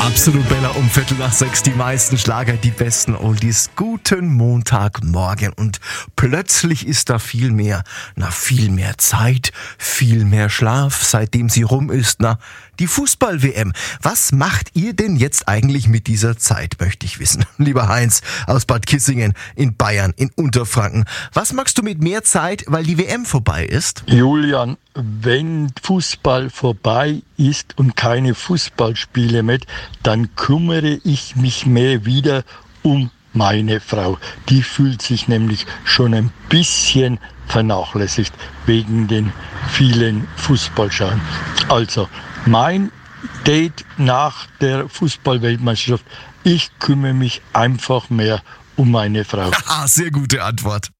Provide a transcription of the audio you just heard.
Absolut Bella, um 5:45, die meisten Schlager, die besten Oldies. Guten Montagmorgen. Und plötzlich ist da viel mehr Zeit, viel mehr Schlaf, seitdem sie rum ist. Die Fußball-WM. Was macht ihr denn jetzt eigentlich mit dieser Zeit, möchte ich wissen. Lieber Heinz aus Bad Kissingen in Bayern, in Unterfranken. Was machst du mit mehr Zeit, weil die WM vorbei ist? Julian, wenn Fußball vorbei ist und keine Fußballspiele mehr, dann kümmere ich mich mehr wieder um meine Frau. Die fühlt sich nämlich schon ein bisschen vernachlässigt wegen den vielen Fußballschauen. Also, mein Date nach der Fußballweltmeisterschaft, ich kümmere mich einfach mehr um meine Frau. Sehr gute Antwort.